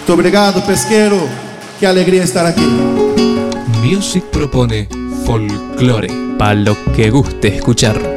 Muito obrigado, pesquero. Qué alegría estar aquí. Music propone folclore para lo que guste escuchar.